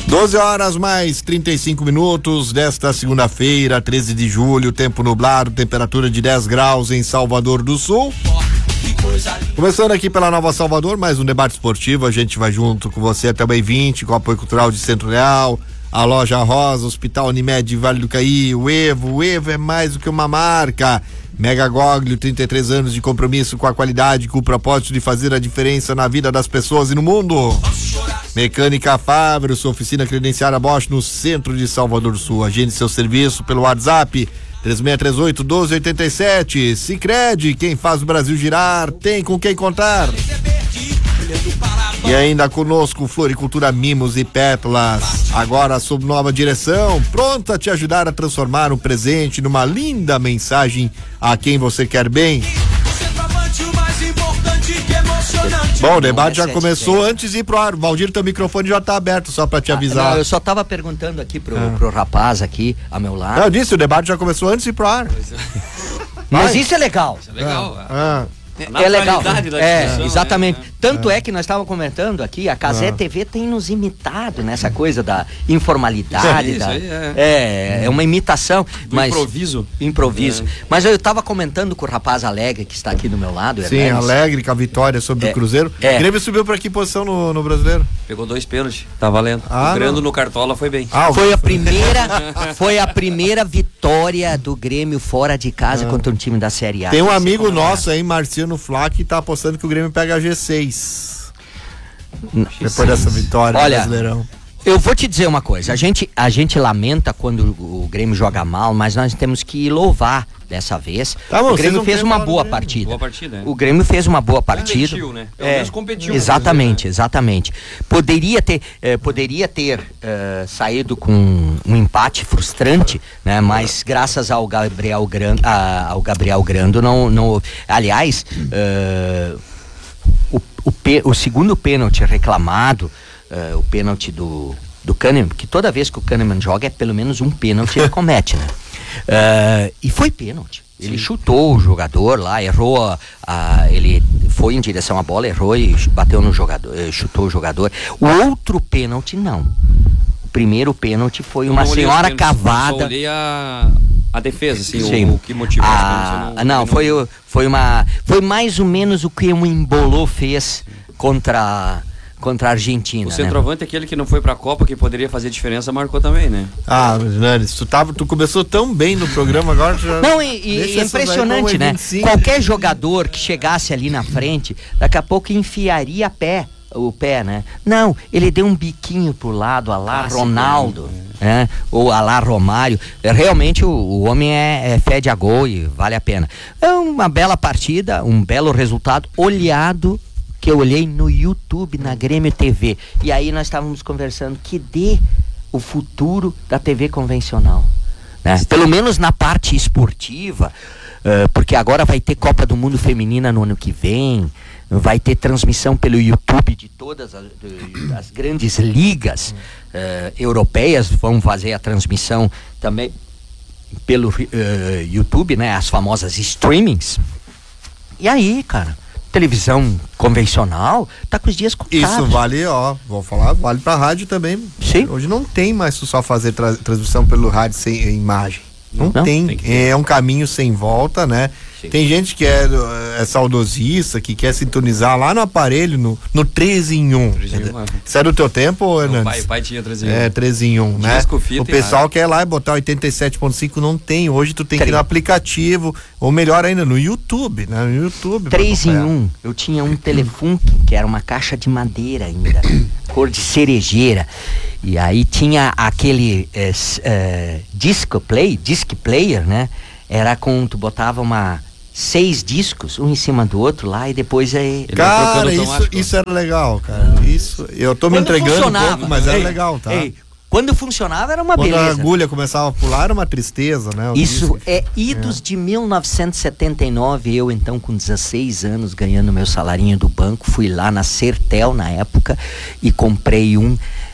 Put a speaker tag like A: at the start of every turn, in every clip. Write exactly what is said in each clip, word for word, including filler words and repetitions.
A: doze horas mais trinta e cinco minutos desta segunda-feira, treze de julho, tempo nublado, temperatura de dez graus em Salvador do Sul. Começando aqui pela Nova Salvador, mais um debate esportivo. A gente vai junto com você até o meio vinte, com o apoio cultural de Centro Real, a Loja Rosa, Hospital Unimed Vale do Caí, o Evo. O Evo é mais do que uma marca. Mega Goglio, trinta e três anos de compromisso com a qualidade, com o propósito de fazer a diferença na vida das pessoas e no mundo. Mecânica Fábio, sua oficina credenciada Bosch no centro de Salvador do Sul. Agende seu serviço pelo WhatsApp três seis três oito, um dois oito sete. Sicredi, quem faz o Brasil girar, tem com quem contar. E ainda conosco Floricultura Mimos e Pétalas, agora sob nova direção, pronta a te ajudar a transformar um presente numa linda mensagem a quem você quer bem. Bom, o debate já começou antes de ir pro ar. Valdir, teu microfone já tá aberto, só pra te avisar.
B: Ah, não, eu só tava perguntando aqui pro, ah. pro rapaz aqui, a meu lado.
A: Não, eu disse, o debate já começou antes de ir pro ar.
B: Mas isso é legal.
C: Isso é legal.
A: Ah.
C: Ah.
B: É legal,
C: da
B: é, exatamente.
C: Né?
B: Tanto
A: é.
B: é que nós estávamos comentando aqui, a Cazé ah. T V tem nos imitado nessa coisa da informalidade.
C: Isso
B: da,
C: aí, é.
B: é, é uma imitação.
C: Do
B: mas,
C: improviso.
B: Improviso.
C: É.
B: Mas eu estava comentando com o rapaz Alegre, que está aqui do meu lado.
A: Sim, Hermes. Alegre com a vitória sobre
B: é.
A: o Cruzeiro.
B: É.
A: O Grêmio subiu para que posição no, no Brasileiro?
C: Pegou dois pênaltis, tá valendo.
A: Ah,
C: o Grêmio no Cartola foi bem.
B: Ah, foi a primeira, foi a primeira vitória do Grêmio fora de casa ah. contra um time da Série A.
A: Tem um amigo nosso aí, Marciano Flá, que tá apostando que o Grêmio pega a G seis. G seis. Depois dessa vitória.
B: Olha,
A: do Brasileirão.
B: Eu vou te dizer uma coisa, a gente, a gente lamenta quando o Grêmio joga mal, mas nós temos que louvar dessa vez. Tá bom, o Grêmio fez uma boa partida.
C: boa partida. É.
B: O Grêmio fez uma boa partida.
C: Competiu, né? Pelo
B: é,
C: menos competiu.
B: Exatamente, né? exatamente. Poderia ter, eh, poderia ter eh, saído com um empate frustrante, né? Mas graças ao Gabriel Grando, a, ao Gabriel Grando não, não, aliás, eh, o, o, o segundo pênalti reclamado, uh, o pênalti do, do Kahneman, que toda vez que o Kahneman joga é pelo menos um pênalti ele comete, né? Uh, e foi pênalti. Ele Sim. chutou o jogador lá, errou, a, a, ele foi em direção à bola, errou e bateu no jogador, chutou o jogador. O outro pênalti não. O primeiro pênalti foi eu uma senhora cavada.
C: Eu olhei a... A defesa, assim,
B: Sim.
C: o, o que motivou
B: a,
C: não,
B: não, não, foi, o, foi uma. Foi mais ou menos o que o Embolô fez contra, contra a Argentina.
C: O centroavante, né? Aquele que não foi pra Copa, que poderia fazer diferença, marcou também, né?
A: Ah, Nanes, tu, tava, tu começou tão bem no programa agora. Já
B: não, e, e é impressionante, né? Qualquer jogador que chegasse ali na frente, daqui a pouco enfiaria a pé. O pé, né? Não, ele deu um biquinho pro lado, a lá ah, Ronaldo, né? Ou a lá Romário. Realmente o, o homem é, é fede a gol e vale a pena. É uma bela partida, um belo resultado, olhado, que eu olhei no YouTube, na Grêmio T V. E aí nós estávamos conversando que dê o futuro da T V convencional, né? Pelo menos na parte esportiva, uh, porque agora vai ter Copa do Mundo Feminina no ano que vem. Vai ter transmissão pelo YouTube de todas as, de, as grandes ligas uh, europeias, vão fazer a transmissão também pelo uh, YouTube, né? As famosas streamings. E aí, cara, televisão convencional tá com os dias contados.
A: Isso vale, ó, vou falar, vale pra rádio também.
B: Sim.
A: Hoje não tem mais só fazer tra- transmissão pelo rádio sem imagem. Não, não tem, tem é um caminho sem volta, né? Sim. Tem gente que é, é saudosista, que quer sintonizar lá no aparelho, no, no três em um. Isso é do teu tempo, Hernandes?
C: O pai, pai tinha três em um.
A: É, três em um, né? O pessoal rádio. Quer lá e botar oitenta e sete ponto cinco, não tem. Hoje tu tem que ir no aplicativo, ou melhor ainda, no YouTube, né? No YouTube.
B: três em um. Eu tinha um Telefunken, que era uma caixa de madeira ainda, cor de cerejeira. E aí tinha aquele é, é, disco play, disc player, né? Era com, tu botava uma seis discos, um em cima do outro lá, e depois aí...
A: Cara, isso, isso era legal, cara. Isso, eu tô me quando entregando um pouco, mas era
B: ei,
A: legal, tá?
B: Ei, quando funcionava era uma
A: quando
B: beleza.
A: Quando a agulha começava a pular era uma tristeza, né?
B: Isso
A: disco.
B: é idos é. de mil novecentos e setenta e nove, eu então com dezesseis anos, ganhando meu salarinho do banco, fui lá na Sertel na época e comprei um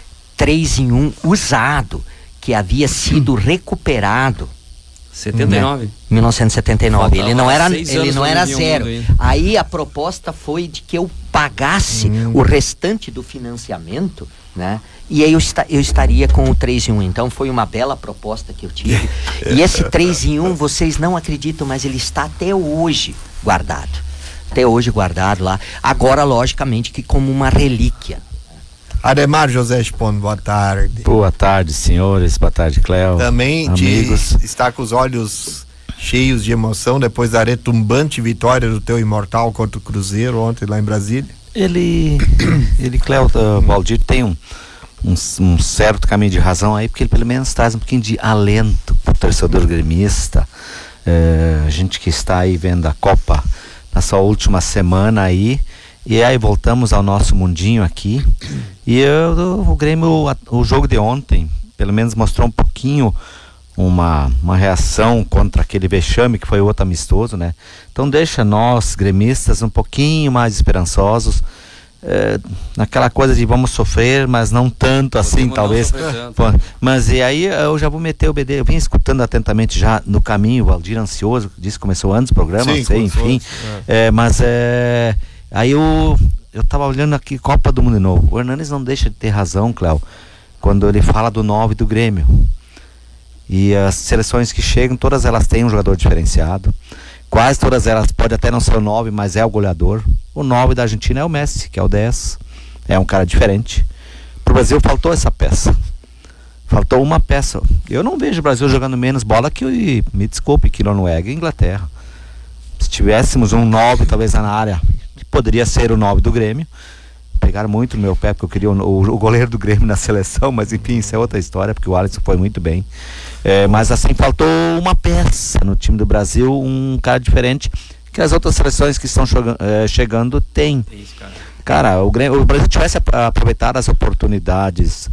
B: três em um usado, que havia sido recuperado.
C: setenta e nove?
B: Né? mil novecentos e setenta e nove. Faltava ele não era, ele não era zero. Aí a proposta foi de que eu pagasse hum. o restante do financiamento né? E aí eu, esta, eu estaria com o três em um. Então foi uma bela proposta que eu tive. E esse três em um, vocês não acreditam, mas ele está até hoje guardado. Até hoje guardado lá. Agora, logicamente, que como uma relíquia.
A: Ademar José Spohn, boa tarde.
D: Boa tarde, senhores. Boa tarde, Cléo.
A: Também
D: amigos.
A: Te, está com os olhos cheios de emoção depois da retumbante vitória do teu Imortal contra o Cruzeiro ontem lá em Brasília.
D: Ele, ele Cléo, uh, Valdir, tem um, um, um certo caminho de razão aí, porque ele pelo menos traz um pouquinho de alento pro torcedor gremista. Uh, a gente que está aí vendo a Copa na sua última semana aí, e aí voltamos ao nosso mundinho aqui. E eu, o Grêmio, o jogo de ontem, pelo menos mostrou um pouquinho uma, uma reação contra aquele vexame que foi o outro amistoso, né? Então deixa nós, gremistas, um pouquinho mais esperançosos, é, naquela coisa de vamos sofrer, mas não tanto assim, talvez. Tanto. Pô, mas e aí eu já vou meter o B D, eu vim escutando atentamente já no caminho, o Valdir ansioso, disse que começou antes do programa,
A: Sim,
D: não sei, enfim. É. É, mas é, aí eu, eu tava olhando aqui Copa do Mundo de novo. O Hernanes não deixa de ter razão, Cléo, quando ele fala do nove do Grêmio. E as seleções que chegam, todas elas têm um jogador diferenciado. Quase todas elas, pode até não ser o nove, mas é o goleador. O nove da Argentina é o Messi, que é o dez. É um cara diferente. Pro Brasil faltou essa peça. Faltou uma peça. Eu não vejo o Brasil jogando menos bola que, me desculpe, que Noruega e Inglaterra. Se tivéssemos um nove, talvez na área, que poderia ser o nove do Grêmio. Pegaram muito no meu pé, porque eu queria o, o, o goleiro do Grêmio na seleção, mas enfim, isso é outra história, porque o Alisson foi muito bem. É, mas assim, faltou uma peça no time do Brasil, um cara diferente, que as outras seleções que estão chegando, é, chegando têm. Cara. cara, o, Grêmio, o Brasil tivesse aproveitado as oportunidades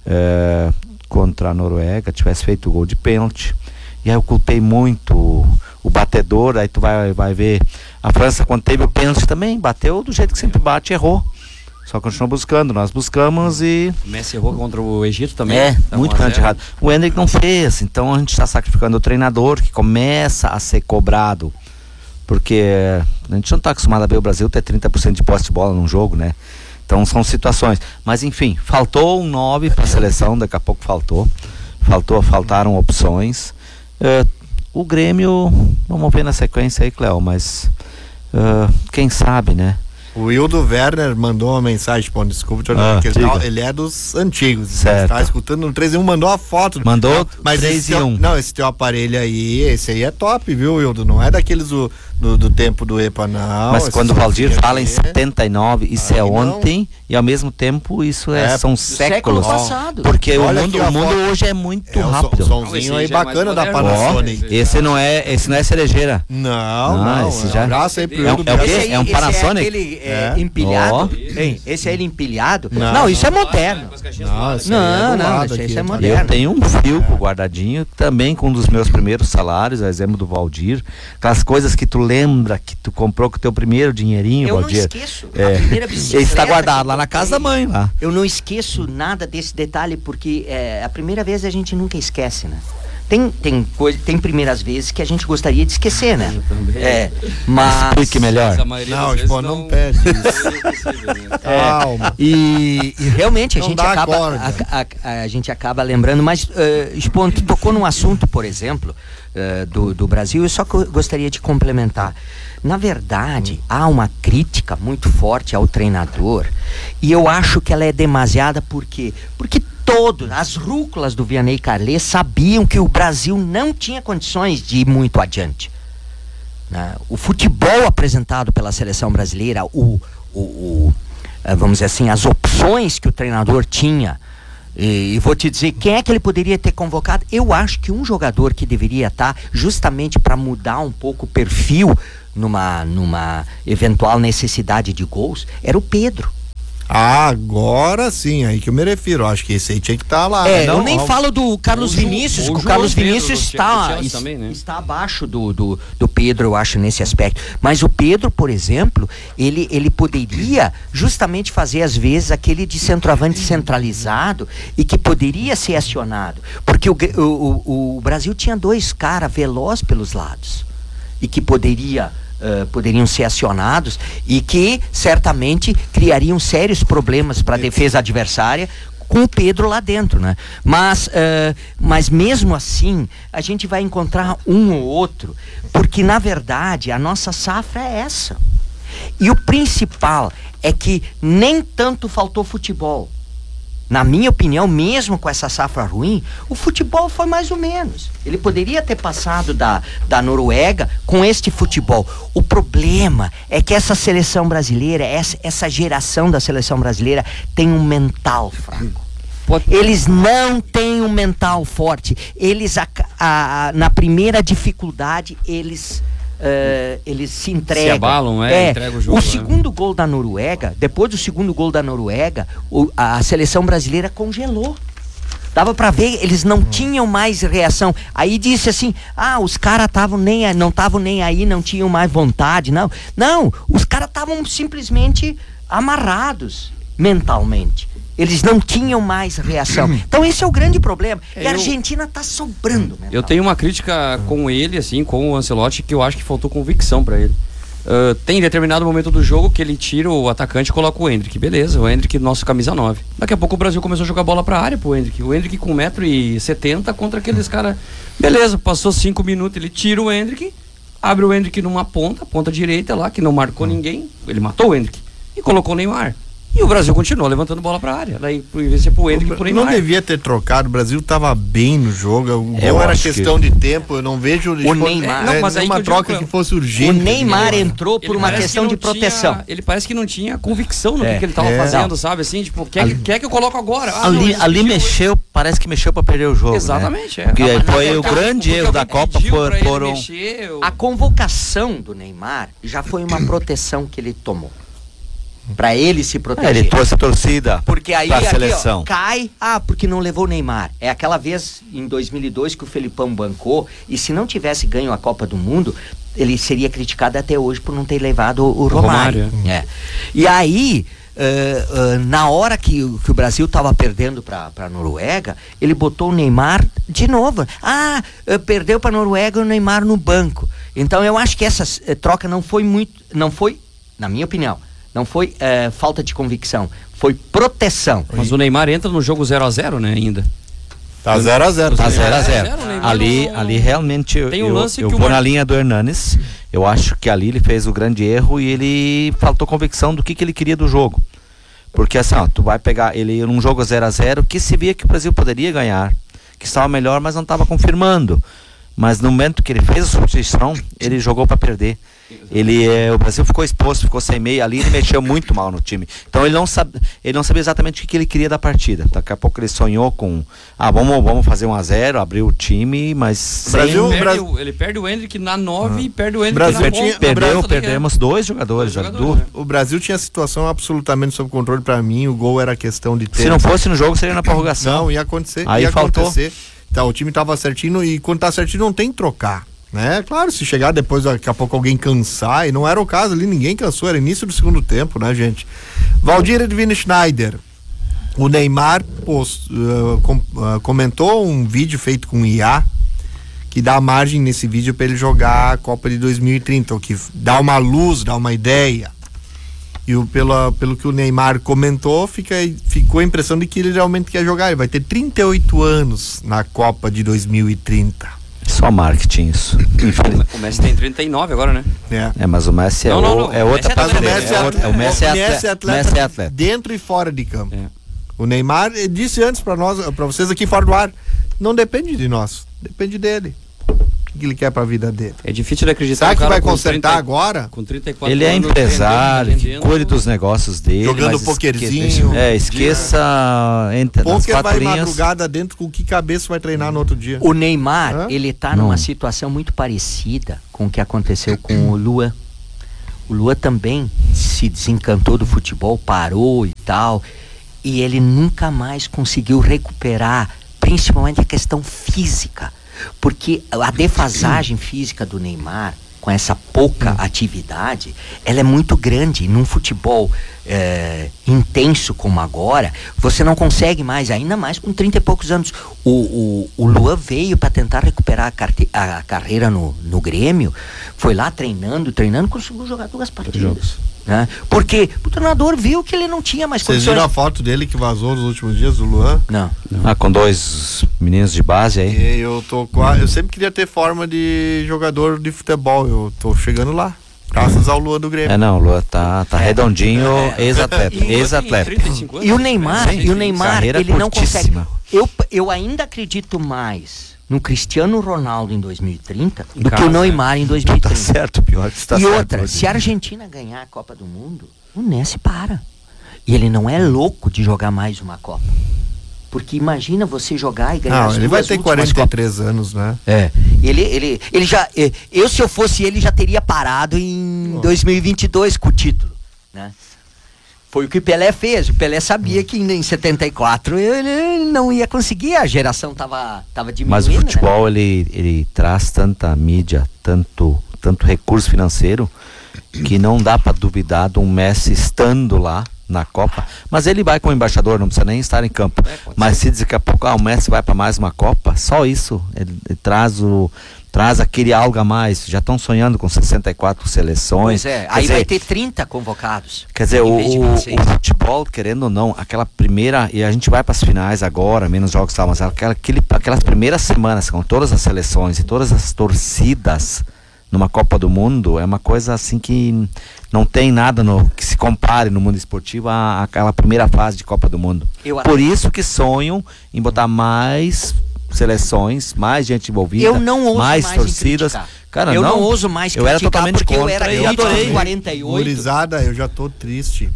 D: é, contra a Noruega, tivesse feito o gol de pênalti, e aí eu culpei muito o, o batedor, aí tu vai, vai ver, a França quando teve o pênalti também, bateu do jeito que sempre bate, errou. Só continuou buscando, nós buscamos e...
C: O Messi errou contra o Egito também.
D: É, muito grande errado. O Endrick não fez, então a gente está sacrificando o treinador que começa a ser cobrado. Porque a gente não está acostumado a ver o Brasil ter trinta por cento de posse de bola num jogo, né? Então são situações. Mas enfim, faltou um nove para a seleção, daqui a pouco faltou. Faltou, faltaram opções. Uh, o Grêmio, vamos ver na sequência aí, Cléo, mas uh, quem sabe, né?
A: O Wildo Werner mandou uma mensagem, pô, desculpa, ah, que ele, tá, ele é dos antigos,
D: certo.
A: Tá escutando no três em um, mandou a foto.
D: Mandou
A: não, mas três em um. Não, esse teu aparelho aí, esse aí é top, viu, Wildo? Não é daqueles do, do, do tempo do E P A, não.
D: Mas quando o Valdir fala em setenta e nove, isso aí é ontem, não. E ao mesmo tempo isso é, é são séculos.
B: Passado.
D: Porque o mundo, o mundo hoje é muito é rápido.
A: Um somzinho aí bacana é da Panasonic.
D: Oh, esse não é, esse não é cerejeira.
A: Não, não, não
D: esse já.
A: Um abraço aí pro
D: é, um, é, o quê? é um Panasonic?
B: Esse é aquele é, é. empilhado. Oh. Hein, esse é ele empilhado?
A: Não,
B: não isso é moderno.
A: Não, esse
B: não, não, esse, esse é moderno.
D: Eu tenho um fio é. guardadinho, também com um dos meus primeiros salários, a exemplo do Valdir. Aquelas coisas que tu lembra que tu comprou com o teu primeiro dinheirinho,
B: eu
D: Valdir.
B: Eu não esqueço. É. A primeira bicicleta.
D: Ele está guardado lá na casa da mãe. Lá.
B: Eu não esqueço nada desse detalhe, porque é, a primeira vez a gente nunca esquece, né? Tem, tem, coisa, tem primeiras vezes que a gente gostaria de esquecer, né? É, mas...
D: Explique melhor.
A: Não, tipo, não, não perde isso.
B: Calma. E, e realmente a gente, acaba, a, a, a gente acaba lembrando, mas uh, Spohn, tu tocou num assunto, por exemplo, uh, do, do Brasil, eu só gostaria de complementar. Na verdade, há uma crítica muito forte ao treinador, e eu acho que ela é demasiada, por quê? Porque todos, as rúculas do Vianney Carlet sabiam que o Brasil não tinha condições de ir muito adiante. Né? O futebol apresentado pela seleção brasileira, o, o, o, vamos dizer assim, as opções que o treinador tinha, e, e vou te dizer, quem é que ele poderia ter convocado? Eu acho que um jogador que deveria estar justamente para mudar um pouco o perfil numa, numa eventual necessidade de gols, era o Pedro.
A: Agora sim, aí que eu me refiro. Acho que esse aí tinha que estar tá lá.
B: É,
A: né?
B: eu nem ó, falo do Carlos
C: o
B: Vinícius,
C: Ju,
B: o,
C: o
B: Carlos
C: Pedro
B: Vinícius está,
C: es, também, né?
B: está abaixo do, do, do Pedro, eu acho, nesse aspecto. Mas o Pedro, por exemplo, ele, ele poderia justamente fazer, às vezes, aquele de centroavante centralizado e que poderia ser acionado. Porque o, o, o, o Brasil tinha dois caras velozes pelos lados e que poderia uh, poderiam ser acionados e que certamente criariam sérios problemas para a defesa adversária com o Pedro lá dentro, né? Mas, uh, mas mesmo assim, a gente vai encontrar um ou outro, porque na verdade a nossa safra é essa. E o principal é que nem tanto faltou futebol. Na minha opinião, mesmo com essa safra ruim, o futebol foi mais ou menos. Ele poderia ter passado da, da Noruega com este futebol. O problema é que essa seleção brasileira, essa, essa geração da seleção brasileira tem um mental fraco. Eles não têm um mental forte. Eles, a, a, a, na primeira dificuldade, eles... Uh, eles se entregam. Se
C: abalam, é,
B: é
C: entrega o jogo.
B: O segundo é. gol da Noruega, depois do segundo gol da Noruega, o, a seleção brasileira congelou. Dava pra ver, eles não hum. tinham mais reação. Aí disse assim, ah, os caras estavam nem, não estavam nem aí, não tinham mais vontade, não. Não, os caras estavam simplesmente amarrados mentalmente. Eles não tinham mais reação. Então esse é o grande problema. E a Argentina está sobrando. Mental.
C: Eu tenho uma crítica com ele, assim, com o Ancelotti, que eu acho que faltou convicção para ele. Uh, tem determinado momento do jogo que ele tira o atacante e coloca o Endrick. Beleza, o Endrick, nosso camisa nove. Daqui a pouco o Brasil começou a jogar bola pra área pro Endrick. O Endrick com um metro e setenta contra aqueles caras. Beleza, passou cinco minutos, ele tira o Endrick, abre o Endrick numa ponta, ponta direita lá, que não marcou ninguém. Ele matou o Endrick e colocou o Neymar. E o Brasil continuou levantando bola pra área. Daí, por vez de pro Endrick e pro Neymar.
A: Não devia ter trocado, o Brasil tava bem no jogo. O gol era questão que... de tempo, eu não vejo...
B: O Neymar...
A: É, não, mas aí uma troca que, que fosse urgente.
B: O Neymar entrou por uma questão que de proteção.
C: Tinha, ele parece que não tinha convicção no é, que, que ele tava é. fazendo, sabe? Assim, tipo, quer, ali, quer que eu coloco agora? Ah,
D: ali
C: não,
D: ali mexeu, hoje. Parece que mexeu pra perder o jogo.
C: Exatamente,
D: né?
C: é.
D: Porque
C: não,
D: foi o grande erro da Copa por, foram...
C: Mexer, eu...
B: A convocação do Neymar já foi uma proteção que ele tomou. Pra ele se proteger.
D: É, ele trouxe a torcida
B: porque aí
D: pra
B: aqui,
D: seleção.
B: Ó, cai, ah, porque não levou o Neymar. É aquela vez em dois mil e dois que o Felipão bancou, e se não tivesse ganho a Copa do Mundo, ele seria criticado até hoje por não ter levado o, o Romário. Romário. É. E aí, uh, uh, na hora que, que o Brasil estava perdendo pra, pra Noruega, ele botou o Neymar de novo. Ah, uh, perdeu pra Noruega e o Neymar no banco. Então eu acho que essa uh, troca não foi muito, não foi, na minha opinião, não foi uh, falta de convicção, foi proteção.
C: Mas o Neymar entra no jogo zero a zero, né, ainda.
A: Tá zero a zero.
D: Tá zero a zero. Ali,
C: não...
D: ali realmente
C: Tem um
D: eu,
C: lance
D: eu
C: que
D: vou
C: o Mar...
D: na linha do Hernanes. Eu acho que ali ele fez o grande erro e ele faltou convicção do que, que ele queria do jogo. Porque assim, ó, tu vai pegar ele num jogo zero a zero que se via que o Brasil poderia ganhar, que estava melhor, mas não estava confirmando. Mas no momento que ele fez a substituição, ele jogou para perder. Ele, é, o Brasil ficou exposto, ficou sem meio ali, ele mexeu muito mal no time. Então ele não sabe, ele não sabia exatamente o que ele queria da partida. Daqui a pouco ele sonhou com, ah, vamos, vamos fazer um a zero, abrir o time, mas
C: Brasil,
D: sem...
C: Brasil, ele, ele perde o Endrick na nove ah. e perde o Endrick
A: Brasil
C: na
A: tinha,
C: ponta.
D: Perdeu,
A: Brasil,
D: perdemos dois jogadores.
C: Dois jogadores
A: do, o Brasil tinha a situação absolutamente sob controle. Para mim, o gol era questão de tempo.
D: Se não fosse no jogo, seria na prorrogação.
A: Não, ia acontecer.
D: Aí
A: ia
D: faltou.
A: acontecer. Então, o time tava certinho e quando tá certinho não tem que trocar. Né? Claro, se chegar depois, daqui a pouco alguém cansar, e não era o caso ali, ninguém cansou, era início do segundo tempo, né, gente? Valdir Edwin Schneider, o Neymar post, uh, com, uh, comentou um vídeo feito com I A que dá margem nesse vídeo para ele jogar a Copa de dois mil e trinta, o que dá uma luz, dá uma ideia. E o, pelo, pelo que o Neymar comentou, fica, ficou a impressão de que ele realmente quer jogar. Ele vai ter trinta e oito anos na Copa de dois mil e trinta.
D: Só marketing isso.
C: O Messi tem trinta e nove agora, né?
A: É,
D: é mas o Messi é,
C: não,
D: o,
C: não, não.
D: é outra
A: prateleira.
D: O Messi é atleta, o Messi é atleta,
A: atleta,
D: Messi é atleta
A: dentro e fora de campo.
C: É.
A: O Neymar disse antes para nós, para vocês aqui fora do ar, não depende de nós, depende dele. O que ele quer para a vida dele?
C: É difícil de acreditar.
A: Será que vai consertar trinta, agora?
C: Com trinta e quatro
D: ele é
C: anos,
D: empresário,
C: vendendo, vendendo,
D: cuide dos negócios dele.
A: Jogando pokerzinho.
D: É, esqueça. Entre
A: Poker vai madrugada dentro, com que cabeça vai treinar no outro dia?
B: O Neymar,
A: Hã?
B: ele tá
D: Não.
B: numa situação muito parecida com o que aconteceu com o Luan. O Luan também se desencantou do futebol, parou e tal, e ele nunca mais conseguiu recuperar, principalmente a questão física. Porque a defasagem física do Neymar com essa pouca hum. atividade, ela é muito grande. Num futebol é, intenso como agora, você não consegue mais, ainda mais com trinta e poucos anos. O, o, o Luan veio para tentar recuperar a, carte, a carreira no, no Grêmio, foi lá treinando, treinando, conseguiu jogar duas partidas. Né? Porque o treinador viu que ele não tinha mais
A: condições. Vocês viram a foto dele que vazou nos últimos dias, do Luan?
B: Não. não.
D: Ah, com dois meninos de base aí.
A: E eu tô quase, eu sempre queria ter forma de jogador de futebol, eu tô chegando lá. Graças ao Luan do Grêmio.
D: É, não, o Luan tá, tá é. redondinho, é. ex-atleta, ex-atleta.
B: E o Neymar, sim, e o Neymar, Carreira ele curtíssima. não consegue. Eu, eu ainda acredito mais no Cristiano Ronaldo em dois mil e trinta em do casa, que o Neymar em dois mil e trinta.
D: Tá certo, pior que está
B: E
D: certo,
B: outra, se a Argentina ganhar a Copa do Mundo, o Messi para. E ele não é louco de jogar mais uma Copa. Porque imagina você jogar e ganhar.
A: Não, ele vai ter quarenta e três Copas. Anos, né?
B: É. Ele, ele, ele já. Eu, se eu fosse ele, já teria parado em oh. dois mil e vinte e dois com o título. Né? Foi o que o Pelé fez. O Pelé sabia hum. que em setenta e quatro ele não ia conseguir, a geração tava, tava diminuindo.
D: Mas o futebol,
B: né?
D: ele, ele traz tanta mídia, tanto, tanto recurso financeiro, que não dá para duvidar de um Messi estando lá na Copa, mas ele vai como embaixador, não precisa nem estar em campo. É, mas se daqui a pouco ah, o Messi vai para mais uma Copa, só isso, ele, ele traz o traz aquele algo a mais. Já estão sonhando com sessenta e quatro seleções.
B: Pois é, aí dizer, vai ter trinta convocados.
D: Quer dizer, o, o, o futebol, querendo ou não, aquela primeira, e a gente vai para as finais agora, menos jogos tal, mas aquela, aquele, aquelas primeiras semanas com todas as seleções e todas as torcidas numa Copa do Mundo, é uma coisa assim que não tem nada no, que se compare no mundo esportivo à, àquela primeira fase de Copa do Mundo. Eu Por isso que sonham em botar mais seleções, mais gente envolvida,
B: eu não ouso
D: mais,
B: mais
D: torcidas. Cara,
B: eu
D: não,
B: não ouso mais
D: eu era totalmente
B: porque
D: contra,
B: eu era
D: eu adorei.
B: quarenta e oito.
A: Gurizada, eu já tô triste.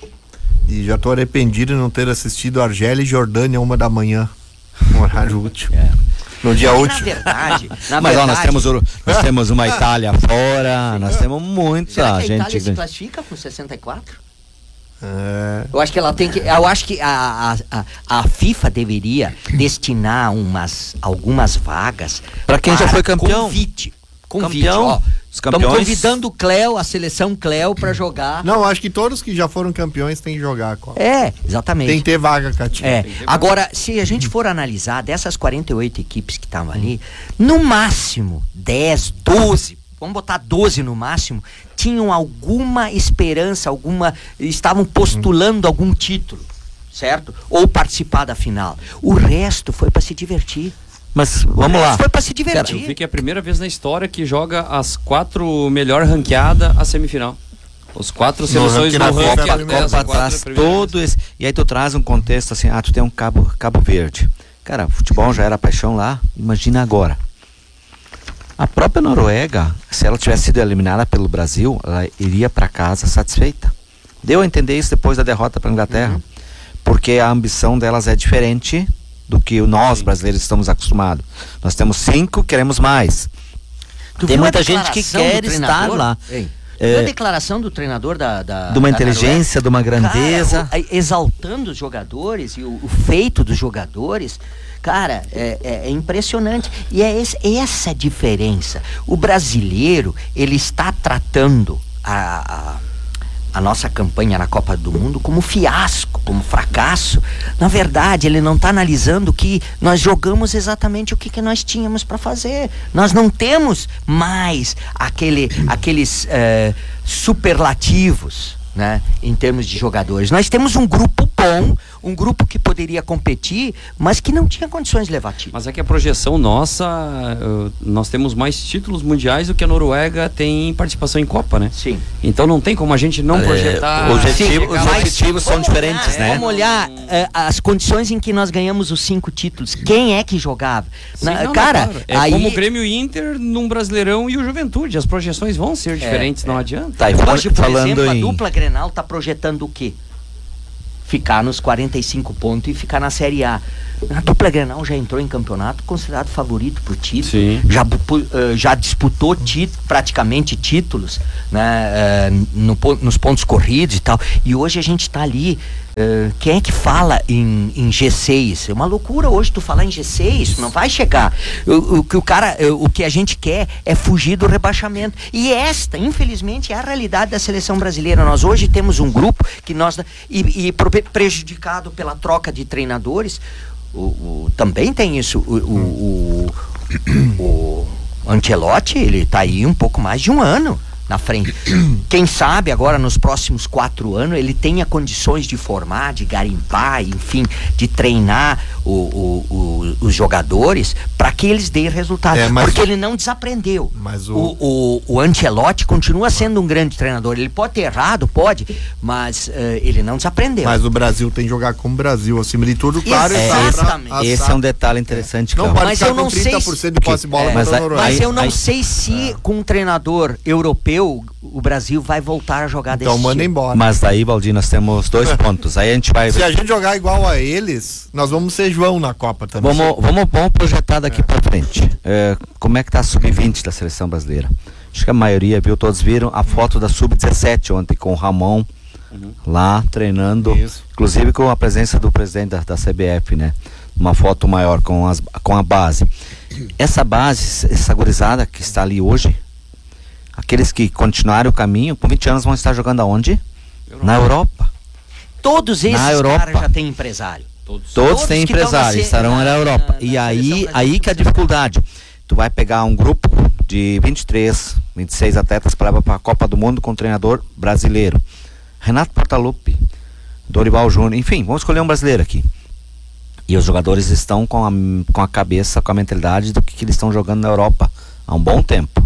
A: E já tô arrependido de não ter assistido Argélia e Jordânia uma da manhã. Um horário útil. É. No dia útil.
B: Na verdade, na
D: mas
B: verdade,
D: ó, nós temos nós temos uma Itália fora, nós temos muita
B: Será que a
D: gente.
B: Itália se classifica com sessenta e quatro?
A: É.
B: Eu acho que ela tem que. Eu acho que a, a, a FIFA deveria destinar umas, algumas vagas
D: para quem já foi campeão.
B: Convite. Convite,
D: campeão.
B: Ó,
D: os campeões.
B: Estamos convidando o Cléo, a seleção Cléo, para jogar.
A: Não, acho que todos que já foram campeões têm que jogar a Copa.
B: É, exatamente.
A: Tem que ter vaga, Catinha.
B: É. Agora, se a gente for analisar dessas quarenta e oito equipes que estavam ali, no máximo dez, doze, vamos botar doze no máximo, tinham alguma esperança, alguma, estavam postulando hum. algum título, certo? Ou participar da final. O resto foi para se divertir.
D: Mas vamos lá.
B: Foi para se divertir.
C: Cara, eu vi que é a primeira vez na história que joga as quatro melhor ranqueadas a semifinal. Os quatro seleções do ranking
D: Copa, até Copa traz todo esse. E aí tu traz um contexto assim, ah, tu tem um Cabo, Cabo Verde. Cara, o futebol já era paixão lá, imagina agora. A própria Noruega, se ela tivesse sido eliminada pelo Brasil, ela iria para casa satisfeita. Deu a entender isso depois da derrota para a Inglaterra. Uhum. Porque a ambição delas é diferente do que nós brasileiros estamos acostumados. Nós temos cinco, queremos mais.
B: Tu Tem muita gente que quer estar lá. Ei, é, a declaração do treinador da... da
D: de uma
B: da
D: inteligência,
B: Noruega,
D: de uma grandeza.
B: Cara, o, exaltando os jogadores e o, o feito dos jogadores. Cara, é, é, é impressionante. E é esse, essa diferença. O brasileiro, ele está tratando a... a a nossa campanha na Copa do Mundo como fiasco, como fracasso. Na verdade, ele não está analisando que nós jogamos exatamente o que, que nós tínhamos para fazer. Nós não temos mais aquele, aqueles uh, superlativos, né, em termos de jogadores. Nós temos um grupo bom, um grupo que poderia competir, mas que não tinha condições de levar time.
C: Mas é que a projeção nossa, uh, nós temos mais títulos mundiais do que a Noruega tem participação em Copa, né?
B: Sim.
C: Então não tem como a gente não é, projetar.
D: Objetivo, os objetivos são diferentes,
B: olhar,
D: né?
B: Vamos olhar uh, as condições em que nós ganhamos os cinco títulos. Quem é que jogava?
C: Sim,
B: Na,
C: não,
B: cara,
C: não, claro. É
B: aí...
C: como o Grêmio e Inter num Brasileirão e o Juventude. As projeções vão ser diferentes, é, não é. adianta.
D: Tá,
B: hoje, por
D: falando
B: exemplo,
D: em...
B: a dupla Grenal está projetando o quê? Ficar nos quarenta e cinco pontos e ficar na Série A. A dupla Grenal já entrou em campeonato considerado favorito por título. Sim. Já, uh, já disputou tit- praticamente títulos, né, uh, no, nos pontos corridos e tal. E hoje a gente está ali Uh, quem é que fala em, em G seis? É uma loucura hoje tu falar em G seis, tu não vai chegar. O, o que o cara, o, o que a gente quer é fugir do rebaixamento. E esta, infelizmente, é a realidade da seleção brasileira. Nós hoje temos um grupo que nós e, e prejudicado pela troca de treinadores. O, o, também tem isso. O, o, o, o Ancelotti, ele tá aí um pouco mais de um ano na frente. Quem sabe agora nos próximos quatro anos ele tenha condições de formar, de garimpar, enfim, de treinar o, o, o, os jogadores para que eles deem resultado. É, porque o... ele não desaprendeu. Mas o... O, o, o Ancelotti continua sendo um grande treinador. Ele pode ter errado, pode, mas uh, ele não desaprendeu.
A: Mas o Brasil tem que jogar como o Brasil, acima de tudo, claro.
B: Exatamente.
D: Pra, Esse é um detalhe interessante.
A: Não pode mas eu não com trinta por cento sei de posse de bola.
B: É, mas, a, mas
D: aí,
B: eu não
D: aí,
B: sei se é. com um treinador europeu o Brasil vai voltar a jogar desse
A: Então manda embora.
D: Mas daí, Valdir, nós temos dois pontos. Aí a gente vai...
A: Se a gente jogar igual a eles, nós vamos ser João na Copa também.
D: Vamos, vamos, vamos projetar daqui é. pra frente. É, como é que tá a sub vinte da seleção brasileira? Acho que a maioria viu, todos viram a foto da sub dezessete ontem com o Ramon uhum. lá treinando, Isso. inclusive com a presença do presidente da, da C B F, né? Uma foto maior com, as, com a base. Essa base, essa gurizada que está ali hoje, aqueles que continuaram o caminho, com vinte anos vão estar jogando aonde? Europa. Na Europa.
B: Todos esses caras já têm empresário.
D: Todos, Todos, Todos têm empresário, estarão na, na Europa. Na, na e aí, aí que a dificuldade. Tu vai pegar um grupo de vinte e três, vinte e seis atletas para levar para a Copa do Mundo com um treinador brasileiro. Renato Portaluppi, Dorival Júnior, enfim, vamos escolher um brasileiro aqui. E os jogadores estão com a, com a cabeça, com a mentalidade do que, que eles estão jogando na Europa há um bom tempo.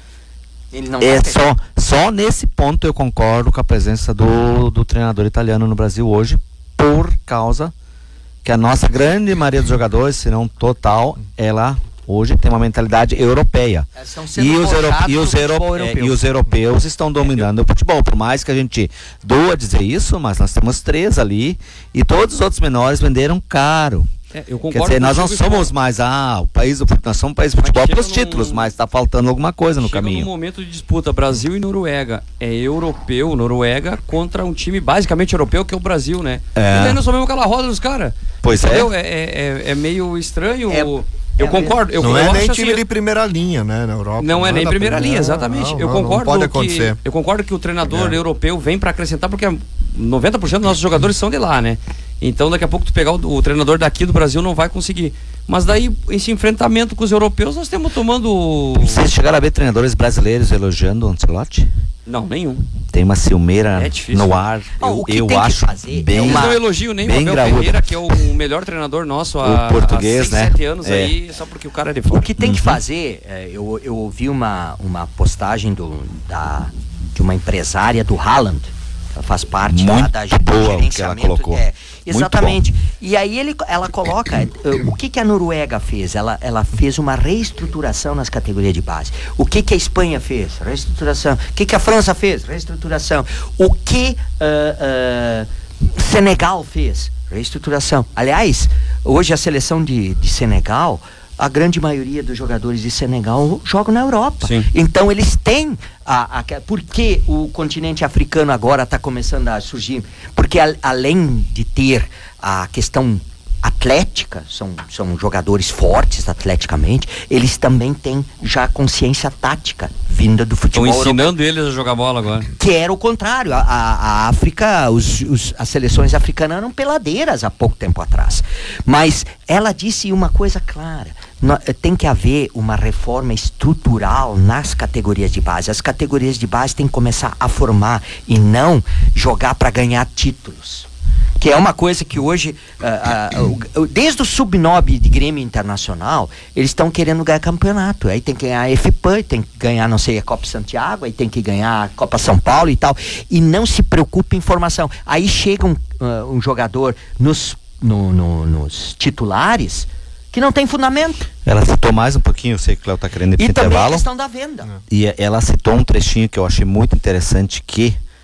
D: Ele não é só, só nesse ponto eu concordo com a presença do, do treinador italiano no Brasil hoje, por causa que a nossa grande maioria dos jogadores, se não total, ela hoje tem uma mentalidade europeia. E os, euro, e, os euro, é, e os europeus estão dominando o futebol. Por mais que a gente doa dizer isso, mas nós temos três ali e todos os outros menores venderam caro.
C: É, eu
D: Quer dizer, nós não somos mais ah, o país do nós somos um país de futebol para os títulos, num... mas está faltando alguma coisa no
C: chega
D: caminho.
C: No momento de disputa, Brasil e Noruega. É europeu, Noruega contra um time basicamente europeu que é o Brasil, né?
D: É.
C: E daí nós somos aquela roda dos caras.
D: Pois
C: entendeu?
D: é.
C: É, é. É meio estranho.
B: É.
C: Eu é concordo. Eu,
A: não
C: eu
A: é nem
C: acho
A: time
C: assim,
A: de primeira linha, né, na Europa.
C: Não, não é nem primeira, primeira linha, exatamente.
A: Não,
C: eu
A: não,
C: concordo
A: não pode
C: que
A: acontecer.
C: eu concordo que o treinador é. europeu vem para acrescentar porque noventa por cento dos nossos jogadores são de lá, né? Então daqui a pouco tu pegar o, o treinador daqui do Brasil não vai conseguir. Mas daí esse enfrentamento com os europeus nós temos tomando.
D: Vocês chegaram a ver treinadores brasileiros elogiando o Ancelotti?
C: Não, nenhum.
D: Tem uma ciumeira
C: é
D: no ar.
B: Oh,
D: eu
B: o que
D: eu
B: tem
D: acho
B: que fazer
D: bem.
B: é uma...
C: Eu não elogio nem
D: bem
C: o Abel Ferreira, que é o melhor treinador nosso há,
D: o português,
C: há seis,
D: né?
C: sete anos
D: é.
C: aí, só porque o cara é de fora.
B: O que tem
D: uhum.
B: que fazer, é, eu, eu ouvi uma, uma postagem do, da, de uma empresária do Haaland, ela faz parte
D: Muito
B: lá da
D: boa
B: gerenciamento.
D: que ela colocou.
B: É, exatamente. E aí ele, ela coloca uh, o que, que a Noruega fez? Ela, ela fez uma reestruturação nas categorias de base. O que, que a Espanha fez? Reestruturação. O que, que a França fez? Reestruturação. O que uh, uh, Senegal fez? Reestruturação. Aliás, hoje a seleção de, de Senegal, a grande maioria dos jogadores de Senegal jogam na Europa.
C: Sim.
B: Então eles têm a, a, por que o continente africano agora está começando a surgir? Porque a, além de ter a questão atlética, são, são jogadores fortes atleticamente, eles também têm já consciência tática vinda do futebol
C: europeu. Estão ensinando
B: europeu,
C: eles a jogar bola agora.
B: que era o contrário. A, a, a África, os, os, as seleções africanas eram peladeiras há pouco tempo atrás. Mas ela disse uma coisa clara: no, tem que haver uma reforma estrutural nas categorias de base. As categorias de base têm que começar a formar e não jogar para ganhar títulos. Que é uma coisa que hoje, uh, uh, uh, desde o sub nove de Grêmio Internacional, eles estão querendo ganhar campeonato. Aí tem que ganhar a F P A, tem que ganhar, não sei, a Copa Santiago, aí tem que ganhar a Copa São Paulo e tal. E não se preocupa em formação. Aí chega um, uh, um jogador nos, no, no, nos titulares que não tem fundamento.
D: Ela citou mais um pouquinho, eu sei que o Cléo está querendo ir para o intervalo.
B: E também a questão da venda.
D: E ela citou um trechinho que eu achei muito interessante, que...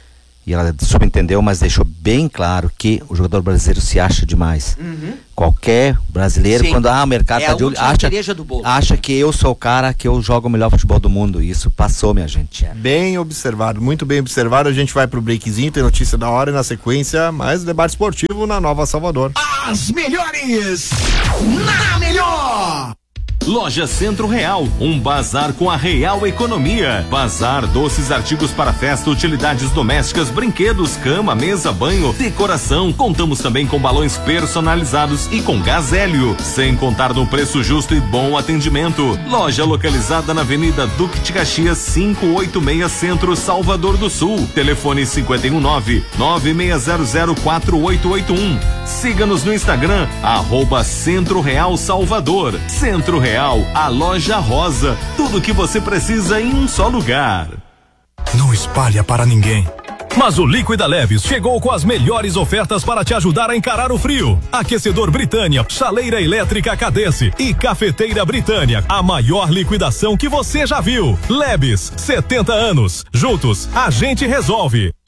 D: e ela subentendeu, mas deixou bem claro que o jogador brasileiro se acha demais. Uhum. Qualquer brasileiro, Sim. quando ah, o mercado
B: é
D: tá de olho, acha, acha que eu sou o cara que eu jogo o melhor futebol do mundo. Isso passou, minha gente.
A: Bem observado, muito bem observado. A gente vai pro breakzinho, tem notícia da hora e na sequência mais debate esportivo na Nova Salvador.
E: As melhores na melhor. Loja Centro Real, um bazar com a real economia. Bazar, doces, artigos para festa, utilidades domésticas, brinquedos, cama, mesa, banho, decoração. Contamos também com balões personalizados e com gás hélio, sem contar no preço justo e bom atendimento. Loja localizada na Avenida Duque de Caxias, quinhentos e oitenta e seis Centro, Salvador do Sul. Telefone cinco um nove, nove seis zero zero, quatro oito oito um. Siga-nos no Instagram, arroba Centro Real Salvador. Centro Real, a loja rosa, tudo que você precisa em um só lugar.
F: Não espalha para ninguém. Mas o Líquida Leves chegou com as melhores ofertas para te ajudar a encarar o frio. Aquecedor Britânia, chaleira elétrica Cadence e cafeteira Britânia, a maior liquidação que você já viu. Lebes, setenta anos. Juntos, a gente resolve.